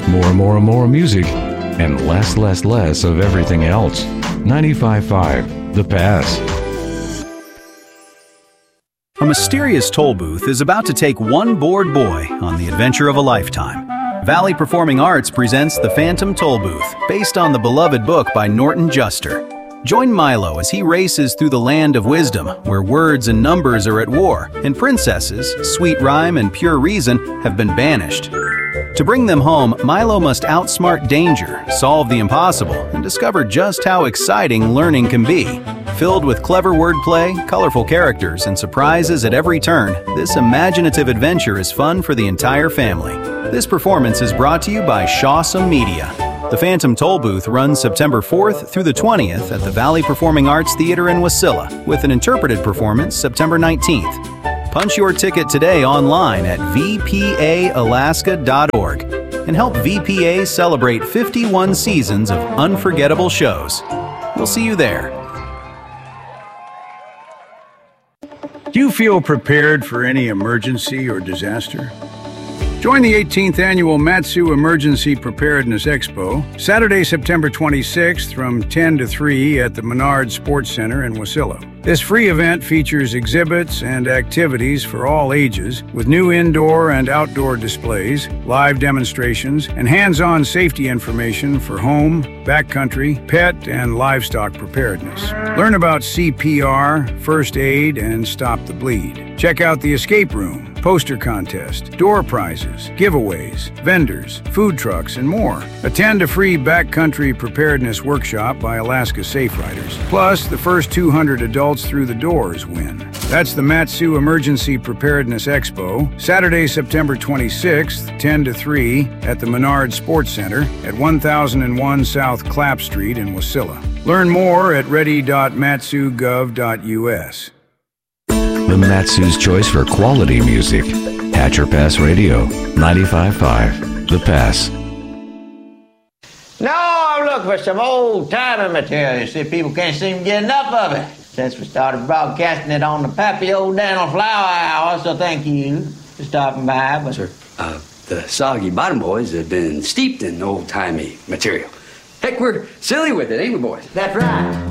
More and more and more music, and less of everything else. 95.5 The Pass. A mysterious toll booth is about to take one bored boy on the adventure of a lifetime. Valley Performing Arts presents The Phantom Toll Booth, based on the beloved book by Norton Juster. Join Milo as he races through the land of wisdom, where words and numbers are at war, and princesses, sweet rhyme and pure reason, have been banished. To bring them home, Milo must outsmart danger, solve the impossible, and discover just how exciting learning can be. Filled with clever wordplay, colorful characters, and surprises at every turn, this imaginative adventure is fun for the entire family. This performance is brought to you by Shawsome Media. The Phantom Toll Booth runs September 4th through the 20th at the Valley Performing Arts Theater in Wasilla, with an interpreted performance September 19th. Punch your ticket today online at vpaalaska.org and help VPA celebrate 51 seasons of unforgettable shows. We'll see you there. Do you feel prepared for any emergency or disaster? Join the 18th Annual Mat-Su Emergency Preparedness Expo, Saturday, September 26th from 10 to 3 at the Menard Sports Center in Wasilla. This free event features exhibits and activities for all ages, with new indoor and outdoor displays, live demonstrations, and hands-on safety information for home, backcountry, pet, and livestock preparedness. Learn about CPR, first aid, and Stop the Bleed. Check out the escape room, poster contest, door prizes, giveaways, vendors, food trucks, and more. Attend a free backcountry preparedness workshop by Alaska Safe Riders. Plus, the first 200 adults through the doors win. That's the Mat-Su Emergency Preparedness Expo, Saturday, September 26th, 10 to 3 at the Menard Sports Center at 1001 South Clapp Street in Wasilla. Learn more at ready.matsu.gov.us. The Mat-Su's choice for quality music. Hatcher Pass Radio, 95.5 The Pass. Now I'm looking for some old-timey material. You see, people can't seem to get enough of it since we started broadcasting it on the Pappy O'Daniel Flower Hour, so thank you for stopping by. But sir, the Soggy Bottom Boys have been steeped in old-timey material. Heck, we're silly with it, ain't we, boys? That's right.